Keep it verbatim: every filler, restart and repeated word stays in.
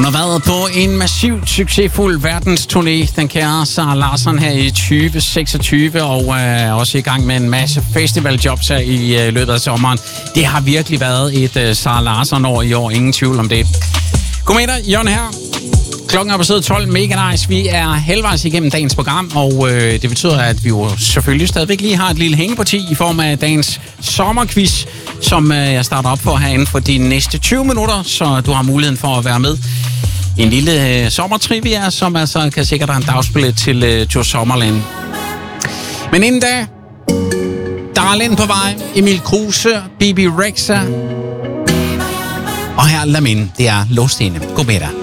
Hun har været på en massivt succesfuld verdensturné, den kære Zara Larsson, her i tyve seksogtyve, og er også i gang med en masse festivaljobs her i øh, løbet af sommeren. Det har virkelig været et øh, Zara Larsson-år i år, ingen tvivl om det. Godmiddag, Jørgen her. Klokken er på side tolv, mega nice. Vi er halvvejs igennem dagens program, og øh, det betyder, at vi jo selvfølgelig stadigvæk lige har et lille hængeparti i form af dagens sommerquiz, som øh, jeg starter op for herinde for de næste tyve minutter, så du har muligheden for at være med. En lille øh, sommertrivia, som altså kan sikre dig en dagsbillet til øh, Tour Sommerland. Men inden da, Darlene på vej, Emil Kruse, Bibi Rexha, og her Lamin, det er Låst Inde. God middag.